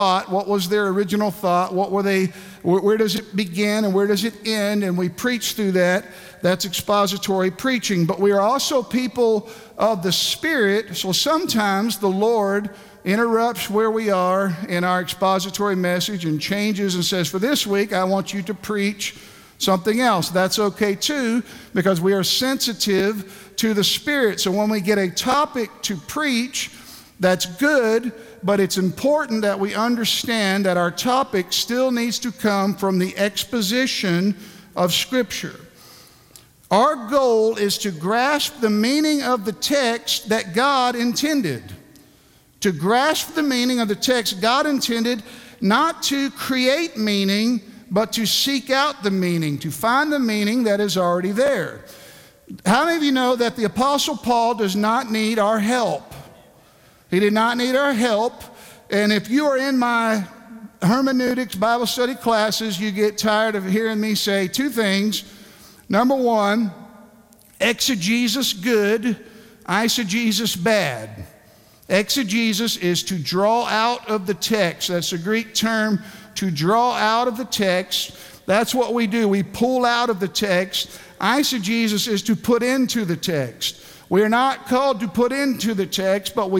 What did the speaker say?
thought? What was their original thought? Where does it begin and where does it end? And we preach through that. That's expository preaching. But we are also people of the Spirit, so sometimes the Lord interrupts where we are in our expository message and changes and says, for this week, I want you to preach something else. That's okay too, because we are sensitive to the Spirit. So when we get a topic to preach, that's good, but it's important that we understand that our topic still needs to come from the exposition of Scripture. Our goal is to grasp the meaning of the text that God intended. To grasp the meaning of the text God intended, not to create meaning, but to seek out the meaning, to find the meaning that is already there. How many of you know that the Apostle Paul does not need our help? He did not need our help. And if you are in my hermeneutics Bible study classes, you get tired of hearing me say two things. Number one, exegesis good, eisegesis bad. Exegesis is to draw out of the text. That's a Greek term, to draw out of the text. That's what we do. We pull out of the text. Eisegesis is to put into the text. We are not called to put into the text, but we